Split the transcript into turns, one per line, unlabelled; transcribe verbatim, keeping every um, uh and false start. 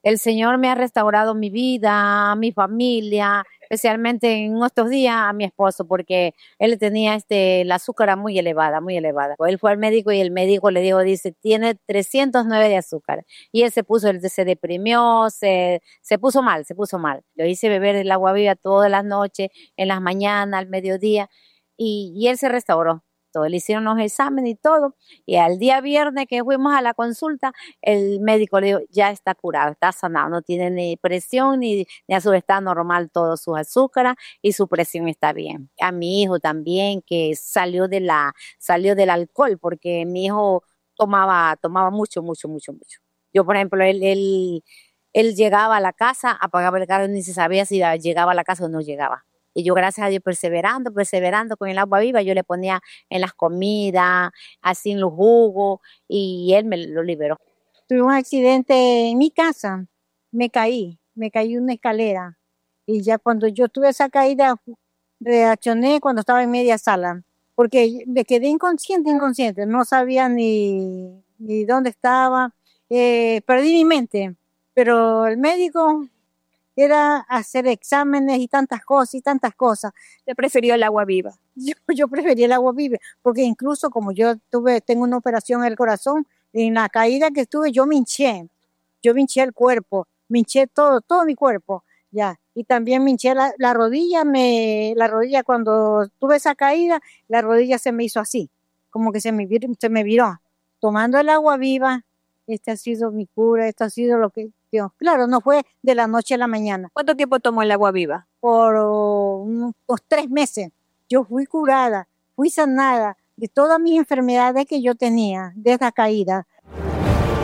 El Señor me ha restaurado mi vida, mi familia, especialmente en estos días a mi esposo, porque él tenía este, la azúcar muy elevada, muy elevada. Él fue al médico y el médico le dijo, dice, tiene trescientos nueve de azúcar. Y él se puso, él se deprimió, se, se puso mal, se puso mal. Lo hice beber el agua viva todas las noches, en las mañanas, al mediodía, y, y él se restauró. Todo. Le hicieron los exámenes y todo, y al día viernes que fuimos a la consulta, el médico le dijo, ya está curado, está sanado, no tiene ni presión ni, ni azúcar, está normal todo su azúcar y su presión está bien. A mi hijo también, que salió de la, salió del alcohol, porque mi hijo tomaba, tomaba mucho, mucho, mucho, mucho. Yo, por ejemplo, él, él, él llegaba a la casa, apagaba el carro, ni se sabía si llegaba a la casa o no llegaba. Y yo, gracias a Dios, perseverando, perseverando con el agua viva, yo le ponía en las comidas, así en los jugos, y él me lo liberó.
Tuve un accidente en mi casa, me caí, me caí en una escalera y ya cuando yo tuve esa caída reaccioné cuando estaba en media sala, porque me quedé inconsciente, inconsciente, no sabía ni, ni dónde estaba, eh, perdí mi mente, pero el médico era hacer exámenes y tantas cosas y tantas cosas.
Te prefirió el agua viva.
Yo, yo prefería el agua viva, porque incluso como yo tuve, tengo una operación en el corazón, en la caída que estuve yo me hinché, yo me hinché el cuerpo, me hinché todo, todo mi cuerpo, ya, y también me hinché la, la rodilla, me, la rodilla cuando tuve esa caída, la rodilla se me hizo así, como que se me, vir- se me viró. Tomando el agua viva, este ha sido mi cura, esto ha sido lo que, Dios, claro, no fue de la noche a la mañana,
¿Cuánto tiempo tomó el agua viva?
por uh, unos tres meses. Yo fui curada, fui sanada de todas mis enfermedades que yo tenía de esa caída.